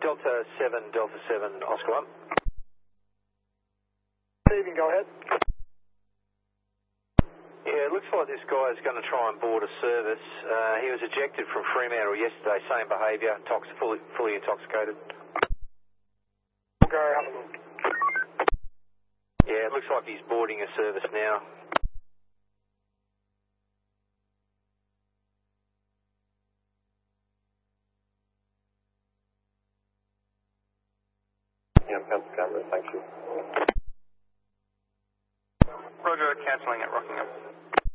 Delta 7, Oscar 1. Stephen, go ahead. Yeah, it looks like this guy is going to try and board a service. He was ejected from Fremantle yesterday, same behaviour, fully intoxicated. We'll go have a look. Yeah, it looks like he's boarding a service now. Yeah, cancel camera, thank you. Roger, cancelling at Rockingham.